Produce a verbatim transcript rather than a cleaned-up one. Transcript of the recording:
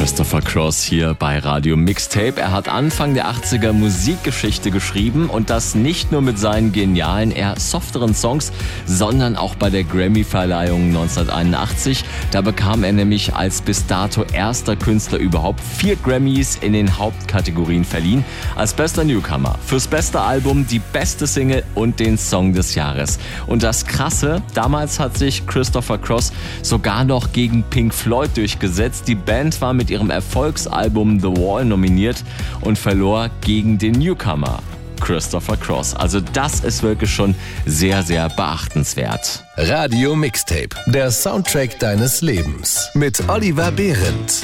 Christopher Cross hier bei Radio Mixtape. Er hat Anfang der achtziger Musikgeschichte geschrieben und das nicht nur mit seinen genialen, eher softeren Songs, sondern auch bei der Grammy-Verleihung neunzehnhunderteinundachtzig. Da bekam er nämlich als bis dato erster Künstler überhaupt vier Grammys in den Hauptkategorien verliehen. Als bester Newcomer, fürs beste Album, die beste Single und den Song des Jahres. Und das Krasse, damals hat sich Christopher Cross sogar noch gegen Pink Floyd durchgesetzt. Die Band war mit ihrem Erfolgsalbum The Wall nominiert und verlor gegen den Newcomer Christopher Cross. Also das ist wirklich schon sehr, sehr beachtenswert. Radio Mixtape, der Soundtrack deines Lebens mit Oliver Behrendt.